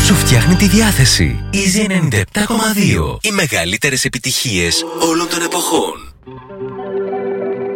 σου φτιάχνει τη διάθεση. Easy 97,2. Οι μεγαλύτερες επιτυχίες όλων των εποχών.